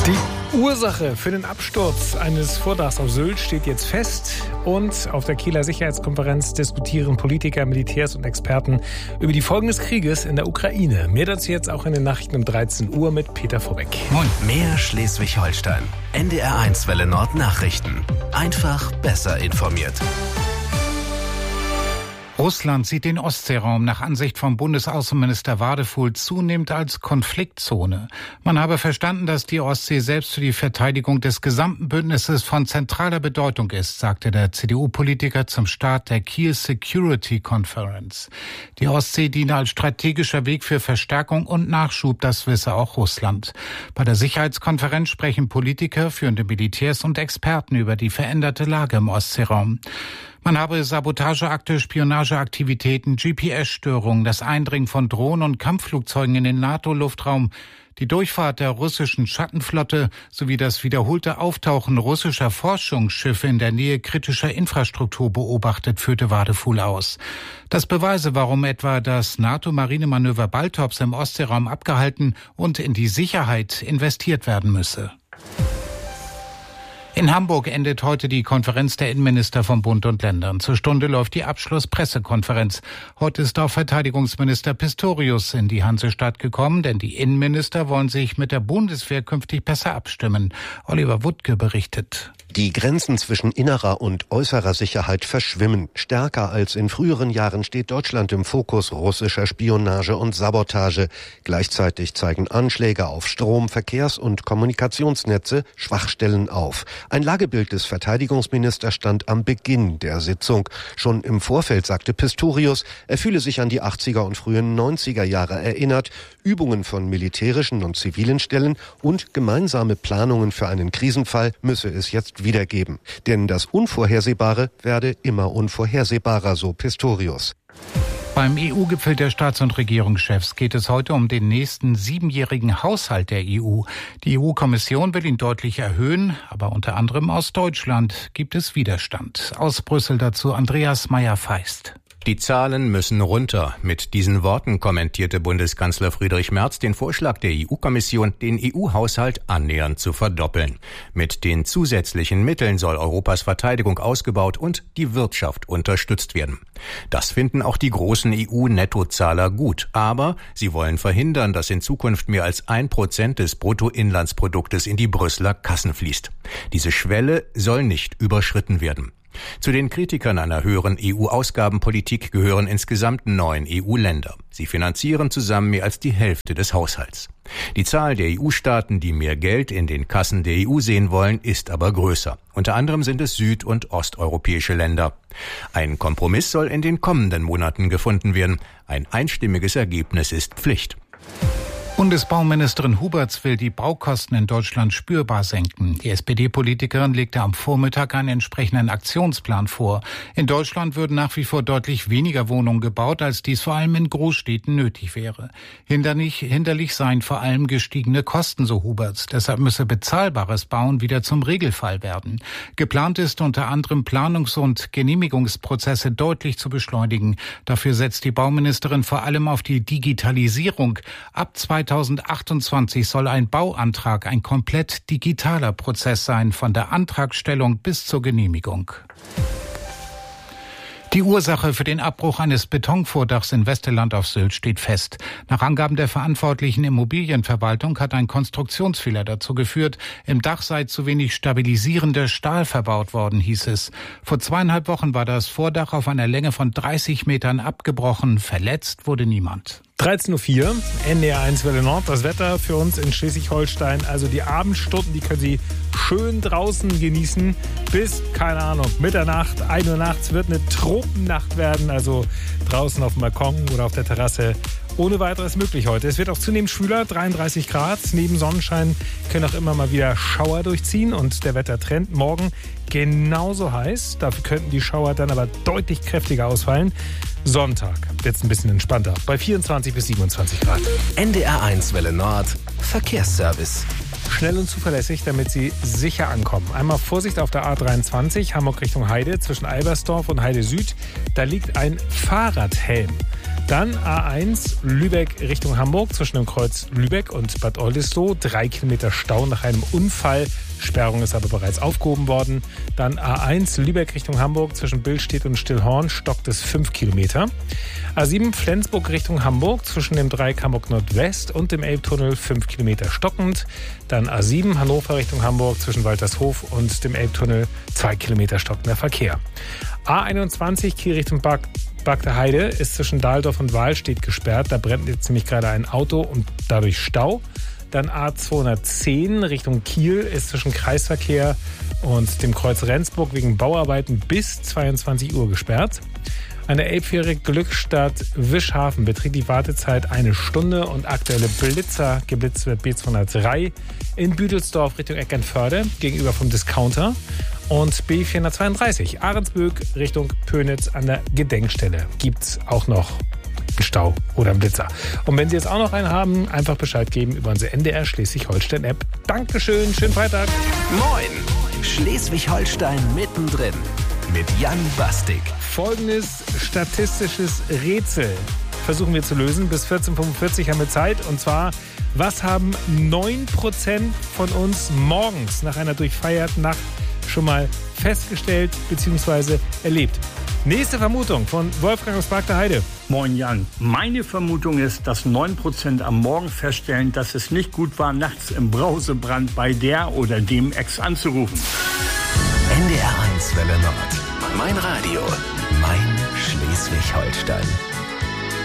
Die Ursache für den Absturz eines Vordachs auf Sylt steht jetzt fest. Und auf der Kieler Sicherheitskonferenz diskutieren Politiker, Militärs und Experten über die Folgen des Krieges in der Ukraine. Mehr dazu jetzt auch in den Nachrichten um 13 Uhr mit Peter Vorbeck. Moin. Mehr Schleswig-Holstein. NDR1 Welle Nord Nachrichten. Einfach besser informiert. Russland sieht den Ostseeraum nach Ansicht von Bundesaußenminister Wadefuhl zunehmend als Konfliktzone. Man habe verstanden, dass die Ostsee selbst für die Verteidigung des gesamten Bündnisses von zentraler Bedeutung ist, sagte der CDU-Politiker zum Start der Kiel Security Conference. Die Ostsee diene als strategischer Weg für Verstärkung und Nachschub, das wisse auch Russland. Bei der Sicherheitskonferenz sprechen Politiker, führende Militärs und Experten über die veränderte Lage im Ostseeraum. Man habe Sabotageakte, Spionageaktivitäten, GPS-Störungen, das Eindringen von Drohnen und Kampfflugzeugen in den NATO-Luftraum, die Durchfahrt der russischen Schattenflotte sowie das wiederholte Auftauchen russischer Forschungsschiffe in der Nähe kritischer Infrastruktur beobachtet, führte Wadefuhl aus. Das beweise, warum etwa das NATO-Marinemanöver Baltops im Ostseeraum abgehalten und in die Sicherheit investiert werden müsse. In Hamburg endet heute die Konferenz der Innenminister von Bund und Ländern. Zur Stunde läuft die Abschlusspressekonferenz. Heute ist auch Verteidigungsminister Pistorius in die Hansestadt gekommen, denn die Innenminister wollen sich mit der Bundeswehr künftig besser abstimmen. Oliver Wuttke berichtet. Die Grenzen zwischen innerer und äußerer Sicherheit verschwimmen. Stärker als in früheren Jahren steht Deutschland im Fokus russischer Spionage und Sabotage. Gleichzeitig zeigen Anschläge auf Strom-, Verkehrs- und Kommunikationsnetze Schwachstellen auf. Ein Lagebild des Verteidigungsministers stand am Beginn der Sitzung. Schon im Vorfeld sagte Pistorius, er fühle sich an die 80er und frühen 90er Jahre erinnert. Übungen von militärischen und zivilen Stellen und gemeinsame Planungen für einen Krisenfall müsse es jetzt wieder geben. Denn das Unvorhersehbare werde immer unvorhersehbarer, so Pistorius. Beim EU-Gipfel der Staats- und Regierungschefs geht es heute um den nächsten 7-jährigen Haushalt der EU. Die EU-Kommission will ihn deutlich erhöhen, aber unter anderem aus Deutschland gibt es Widerstand. Aus Brüssel dazu Andreas Meyer-Feist. Die Zahlen müssen runter. Mit diesen Worten kommentierte Bundeskanzler Friedrich Merz den Vorschlag der EU-Kommission, den EU-Haushalt annähernd zu verdoppeln. Mit den zusätzlichen Mitteln soll Europas Verteidigung ausgebaut und die Wirtschaft unterstützt werden. Das finden auch die großen EU-Nettozahler gut. Aber sie wollen verhindern, dass in Zukunft mehr als 1% des Bruttoinlandsproduktes in die Brüsseler Kassen fließt. Diese Schwelle soll nicht überschritten werden. Zu den Kritikern einer höheren EU-Ausgabenpolitik gehören insgesamt 9 EU-Länder. Sie finanzieren zusammen mehr als die Hälfte des Haushalts. Die Zahl der EU-Staaten, die mehr Geld in den Kassen der EU sehen wollen, ist aber größer. Unter anderem sind es süd- und osteuropäische Länder. Ein Kompromiss soll in den kommenden Monaten gefunden werden. Ein einstimmiges Ergebnis ist Pflicht. Bundesbauministerin Huberts will die Baukosten in Deutschland spürbar senken. Die SPD-Politikerin legte am Vormittag einen entsprechenden Aktionsplan vor. In Deutschland würden nach wie vor deutlich weniger Wohnungen gebaut, als dies vor allem in Großstädten nötig wäre. Hinderlich seien vor allem gestiegene Kosten, so Huberts. Deshalb müsse bezahlbares Bauen wieder zum Regelfall werden. Geplant ist unter anderem Planungs- und Genehmigungsprozesse deutlich zu beschleunigen. Dafür setzt die Bauministerin vor allem auf die Digitalisierung. Ab 2028 soll ein Bauantrag ein komplett digitaler Prozess sein, von der Antragstellung bis zur Genehmigung. Die Ursache für den Abbruch eines Betonvordachs in Westerland auf Sylt steht fest. Nach Angaben der verantwortlichen Immobilienverwaltung hat ein Konstruktionsfehler dazu geführt, im Dach sei zu wenig stabilisierender Stahl verbaut worden, hieß es. Vor 2,5 Wochen war das Vordach auf einer Länge von 30 Metern abgebrochen. Verletzt wurde niemand. 13.04 Uhr, NDR1 Welle Nord, das Wetter für uns in Schleswig-Holstein. Also die Abendstunden, die können Sie schön draußen genießen bis, keine Ahnung, Mitternacht, 1 Uhr nachts wird eine Tropennacht werden. Also draußen auf dem Balkon oder auf der Terrasse ohne weiteres möglich heute. Es wird auch zunehmend schwüler, 33 Grad. Neben Sonnenschein können auch immer mal wieder Schauer durchziehen und der Wettertrend morgen genauso heiß. Dafür könnten die Schauer dann aber deutlich kräftiger ausfallen. Sonntag wird es ein bisschen entspannter, bei 24 bis 27 Grad. NDR1 Welle Nord, Verkehrsservice. Schnell und zuverlässig, damit Sie sicher ankommen. Einmal Vorsicht auf der A23, Hamburg Richtung Heide, zwischen Albersdorf und Heide Süd. Da liegt ein Fahrradhelm Dann A1 Lübeck Richtung Hamburg zwischen dem Kreuz Lübeck und Bad Oldesloe. 3 Kilometer Stau nach einem Unfall. Sperrung ist aber bereits aufgehoben worden. Dann A1 Lübeck Richtung Hamburg zwischen Billstedt und Stillhorn stockt es 5 Kilometer. A7 Flensburg Richtung Hamburg zwischen dem Dreieck Hamburg Nordwest und dem Elbtunnel 5 Kilometer stockend. Dann A7 Hannover Richtung Hamburg zwischen Waltershof und dem Elbtunnel 2 Kilometer stockender Verkehr. A21 Kiel Richtung Bagde Heide ist zwischen Dahldorf und Wahlstedt gesperrt. Da brennt jetzt nämlich gerade ein Auto und dadurch Stau. Dann A210 Richtung Kiel ist zwischen Kreisverkehr und dem Kreuz Rendsburg wegen Bauarbeiten bis 22 Uhr gesperrt. Eine Elbfähre Glückstadt Wischhafen beträgt die Wartezeit 1 Stunde und aktuelle geblitzt wird B203 in Büdelsdorf Richtung Eckernförde gegenüber vom Discounter und B432 Ahrensböck Richtung Pönitz an der Gedenkstelle. Gibt's auch noch einen Stau oder einen Blitzer. Und wenn Sie jetzt auch noch einen haben, einfach Bescheid geben über unsere NDR Schleswig-Holstein-App. Dankeschön, schönen Freitag. Moin, Schleswig-Holstein mittendrin mit Jan Bastik. Folgendes statistisches Rätsel versuchen wir zu lösen. Bis 14:45 haben wir Zeit. Und zwar, was haben 9% von uns morgens nach einer durchfeierten Nacht schon mal festgestellt bzw. erlebt? Nächste Vermutung von Wolfgang aus Bagde Heide. Moin Jan. Meine Vermutung ist, dass 9% am Morgen feststellen, dass es nicht gut war, nachts im Brausebrand bei der oder dem Ex anzurufen. NDR 1 Welle Nord. Mein Radio. Mein Schleswig-Holstein.